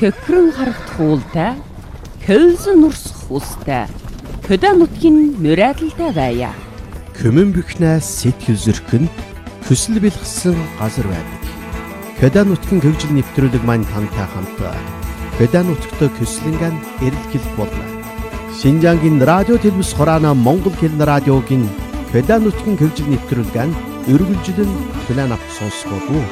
Көхрөн харагт хуултай, көлзөн урсах устай, хөдөө нутгийн мөрөөдөлтэй байя. Көмөн бихнээс сэтгэл зөрхөн хүсэл бэлгсэн газар байдаг. Хөдөө нутгийн хөгжил нэвтрүүлэг маань тантай хамт хөдөө нутагт көслөнгөн эрэлхэл болно. Шинжаангийн радио телевиз хураана Монгол хэл радиогийн хөдөө нутгийн хөгжил нэвтрүүлгэн өргөлжлөн план авах сонсгоо.